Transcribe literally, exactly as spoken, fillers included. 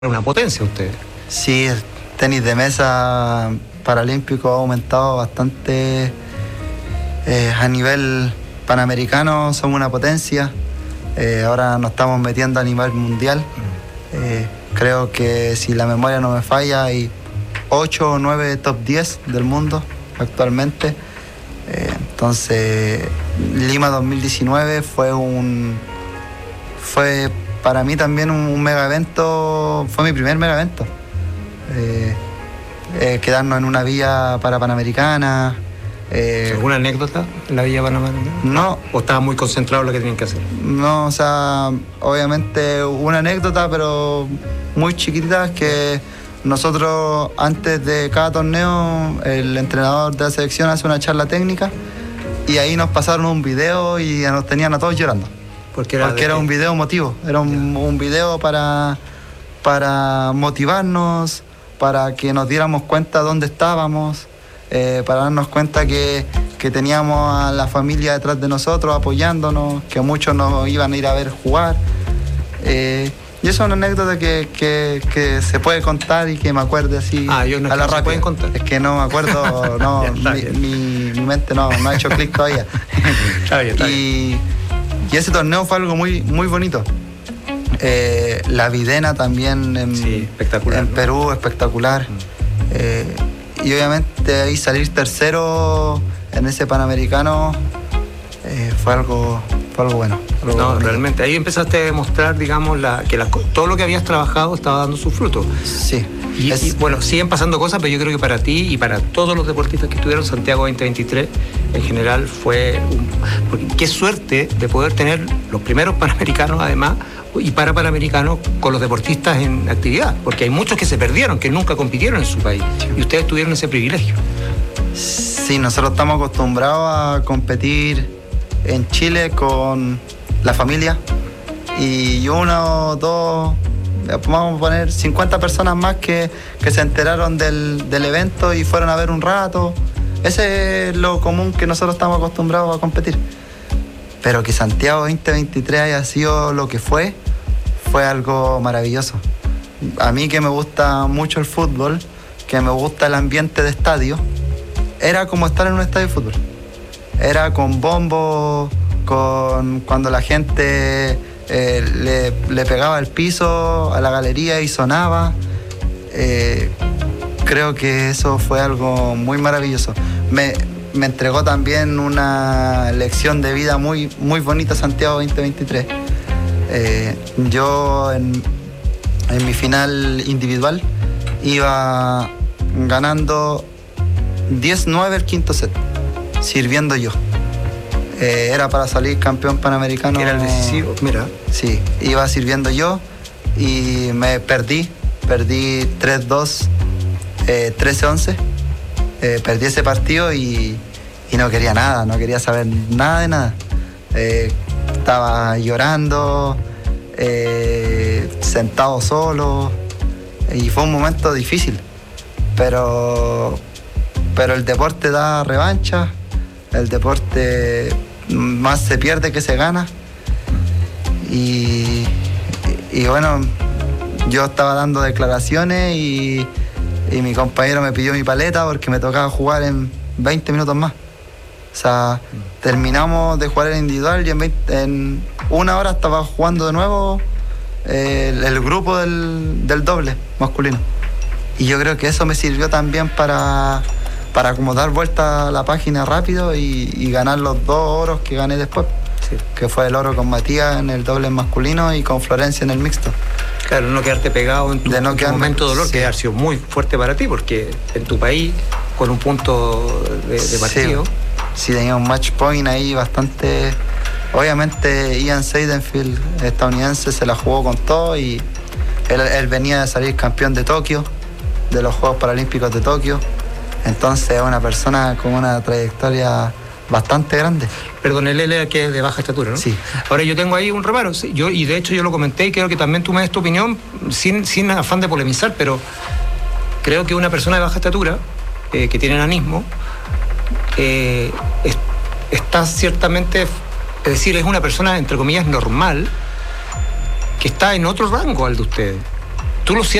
una potencia ustedes. Sí, el tenis de mesa paralímpico ha aumentado bastante. Eh, a nivel panamericano somos una potencia. Eh, ahora nos estamos metiendo a nivel mundial. Eh, creo que si la memoria no me falla, hay ocho o nueve top diez del mundo actualmente. Eh, entonces, Lima dos mil diecinueve fue un... fue para mí también un, un mega evento, fue mi primer mega evento. Eh, eh, quedarnos en una villa para Panamericana. Eh, ¿Alguna anécdota en la Villa Panamericana? No. ¿O estaban muy concentrados en lo que tenían que hacer? No, o sea, obviamente una anécdota, pero muy chiquitita, que nosotros antes de cada torneo el entrenador de la selección hace una charla técnica y ahí nos pasaron un video y nos tenían a todos llorando. Porque era, Porque era un video emotivo, era un, un video para, para motivarnos, para que nos diéramos cuenta dónde estábamos, eh, para darnos cuenta que, que teníamos a la familia detrás de nosotros apoyándonos, que muchos nos iban a ir a ver jugar. Eh, y eso es una anécdota que, que, que se puede contar y que me acuerde así ah, yo no a la rápida. ¿Pueden contar? Es que no me acuerdo, no, mi, mi, mi mente no, no ha hecho clic todavía. Está bien, está y, bien. Y ese torneo fue algo muy, muy bonito. Eh, la Videna también en, sí, espectacular, en ¿no? Perú, espectacular. Mm. Eh, y obviamente ahí salir tercero en ese Panamericano eh, fue algo, fue algo bueno. Algo no, bonito. Realmente, ahí empezaste a demostrar, digamos, la, que la, todo lo que habías trabajado estaba dando su fruto. Sí. Y, es... y bueno, siguen pasando cosas, pero yo creo que para ti y para todos los deportistas que estuvieron Santiago veinte veintitrés, en general fue un... Porque qué suerte de poder tener los primeros Panamericanos, además, y para Panamericanos con los deportistas en actividad, porque hay muchos que se perdieron, que nunca compitieron en su país, y ustedes tuvieron ese privilegio. Sí, nosotros estamos acostumbrados a competir en Chile con la familia, y uno, dos... vamos a poner cincuenta personas más que, que se enteraron del, del evento y fueron a ver un rato. Ese es lo común que nosotros estamos acostumbrados a competir. Pero que Santiago veinte veintitrés haya sido lo que fue, fue algo maravilloso. A mí, que me gusta mucho el fútbol, que me gusta el ambiente de estadio, era como estar en un estadio de fútbol. Era con bombo, con cuando la gente... Eh, le, le pegaba el piso a la galería y sonaba. Eh, creo que eso fue algo muy maravilloso. Me, me entregó también una lección de vida muy, muy bonita Santiago veinte veintitrés. Eh, yo en, en mi final individual iba ganando diez nueve el quinto set, sirviendo yo. Eh, era para salir campeón panamericano. Era el decisivo, mira. Sí, iba sirviendo yo y me perdí. Perdí tres dos, eh, trece once. Eh, perdí ese partido y, y no quería nada, no quería saber nada de nada. Eh, estaba llorando, eh, sentado solo, y fue un momento difícil. Pero, pero el deporte da revancha, el deporte... más se pierde que se gana. Y, y bueno, yo estaba dando declaraciones y, y mi compañero me pidió mi paleta porque me tocaba jugar en veinte minutos más. O sea, terminamos de jugar el individual y en, veinte, en una hora estaba jugando de nuevo eh, el, el grupo del, del doble masculino. Y yo creo que eso me sirvió también para... para como dar vuelta a la página rápido y, y ganar los dos oros que gané después, sí. Que fue el oro con Matías en el doble masculino y con Florencia en el mixto. Claro, no quedarte pegado en tu, de no en tu quedarme, momento de dolor, sí. Que ha sido muy fuerte para ti, porque en tu país, con un punto de, de partido... Sí, sí, tenía un match point ahí bastante... Obviamente Ian Seidenfield, estadounidense, se la jugó con todo y él, él venía de salir campeón de Tokio, de los Juegos Paralímpicos de Tokio. Entonces es una persona con una trayectoria bastante grande. Perdón, él es que es de baja estatura, ¿no? Sí. Ahora yo tengo ahí un reparo, yo, y de hecho yo lo comenté y creo que también tú me des tu opinión, sin, sin afán de polemizar, pero creo que una persona de baja estatura, eh, que tiene enanismo, eh, es, está ciertamente, es decir, es una persona, entre comillas, normal, que está en otro rango al de ustedes. ¿Tú lo sientes?